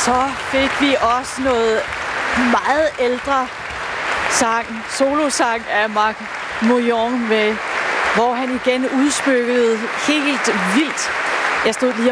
Så fik vi også noget meget ældre solosang af Marc Mouillon med, hvor han igen udsmykkede helt vildt. Jeg stod lige